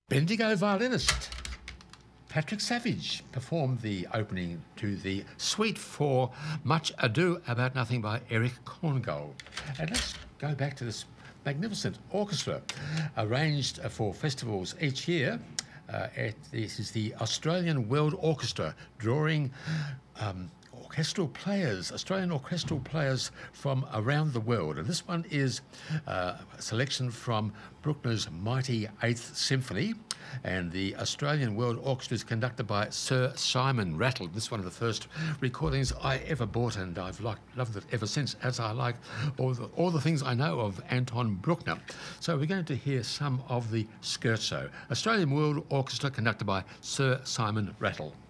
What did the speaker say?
Bendigo violinist Patrick Savage performed the opening to the Suite for Much Ado About Nothing by Erich Korngold. And let's go back to this magnificent orchestra arranged for festivals each year. This is the Australian World Orchestra, drawing Australian orchestral players from around the world. And this one is a selection from Bruckner's mighty Eighth Symphony. And the Australian World Orchestra is conducted by Sir Simon Rattle. This is one of the first recordings I ever bought, and I've loved it ever since, as I like all the things I know of Anton Bruckner. So we're going to hear some of the Scherzo. Australian World Orchestra conducted by Sir Simon Rattle.